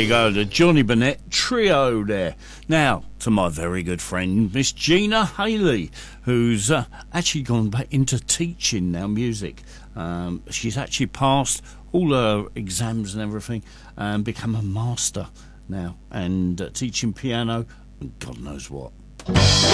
you go, the Johnny Burnett trio there. Now, to my very good friend, Miss Gina Haley, who's actually gone back into teaching now music. She's actually passed all her exams and everything and become a master now and teaching piano, God knows what.